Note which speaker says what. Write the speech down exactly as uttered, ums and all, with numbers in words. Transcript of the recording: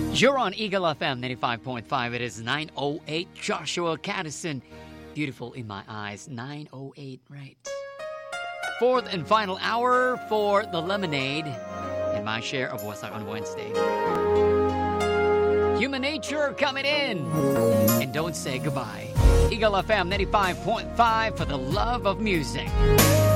Speaker 1: You're on Eagle F M ninety-five point five. It is nine oh eight. Joshua Caddison. Beautiful in my eyes. nine oh eight, right. Fourth and final hour for the Lemonade. And my share of Wasak on Wednesday. Human Nature coming in. And don't say goodbye. Eagle F M ninety-five point five for the love of music.